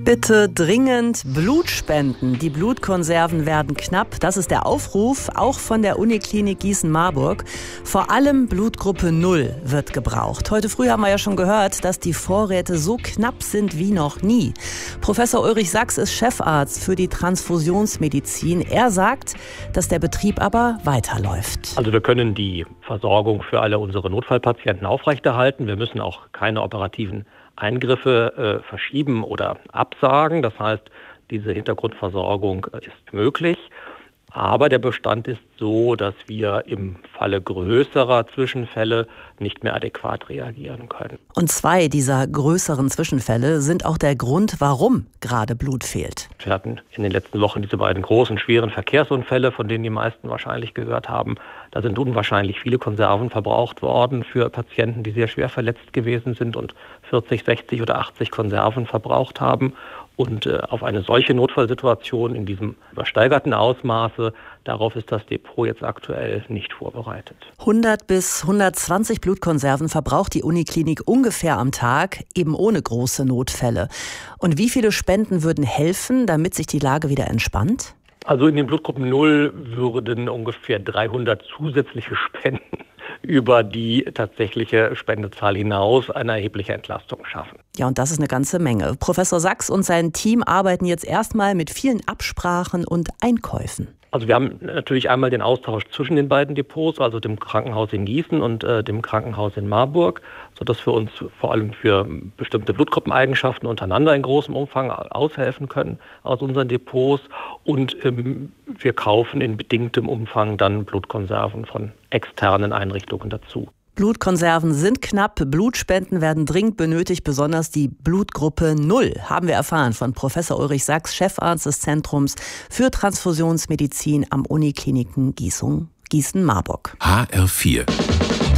Bitte dringend Blut spenden. Die Blutkonserven werden knapp. Das ist der Aufruf, auch von der Uniklinik Gießen-Marburg. Vor allem Blutgruppe 0 wird gebraucht. Heute früh haben wir ja schon gehört, dass die Vorräte so knapp sind wie noch nie. Professor Ulrich Sachs ist Chefarzt für die Transfusionsmedizin. Er sagt, dass der Betrieb aber weiterläuft. Also wir können die Versorgung für alle unsere Notfallpatienten aufrechterhalten. Wir müssen auch keine operativen Eingriffe verschieben oder absagen. Das heißt, diese Hintergrundversorgung ist möglich. Aber der Bestand ist so, dass wir im Falle größerer Zwischenfälle nicht mehr adäquat reagieren können. Und 2 dieser größeren Zwischenfälle sind auch der Grund, warum gerade Blut fehlt. Wir hatten in den letzten Wochen diese beiden großen, schweren Verkehrsunfälle, von denen die meisten wahrscheinlich gehört haben. Da sind unwahrscheinlich viele Konserven verbraucht worden für Patienten, die sehr schwer verletzt gewesen sind und 40, 60 oder 80 Konserven verbraucht haben. Und auf eine solche Notfallsituation in diesem übersteigerten Ausmaße, darauf ist das Depot jetzt aktuell nicht vorbereitet. 100 bis 120 Blutkonserven verbraucht die Uniklinik ungefähr am Tag, eben ohne große Notfälle. Und wie viele Spenden würden helfen, damit sich die Lage wieder entspannt? Also in den Blutgruppen 0 würden ungefähr 300 zusätzliche Spenden über die tatsächliche Spendezahl hinaus eine erhebliche Entlastung schaffen. Ja, und das ist eine ganze Menge. Professor Sachs und sein Team arbeiten jetzt erstmal mit vielen Absprachen und Einkäufen. Also wir haben natürlich einmal den Austausch zwischen den beiden Depots, also dem Krankenhaus in Gießen und dem Krankenhaus in Marburg, sodass wir uns vor allem für bestimmte Blutgruppeneigenschaften untereinander in großem Umfang aushelfen können aus unseren Depots. Und wir kaufen in bedingtem Umfang dann Blutkonserven von externen Einrichtungen dazu. Blutkonserven sind knapp, Blutspenden werden dringend benötigt, besonders die Blutgruppe 0, haben wir erfahren von Professor Ulrich Sachs, Chefarzt des Zentrums für Transfusionsmedizin am Unikliniken Gießen-Marburg. HR4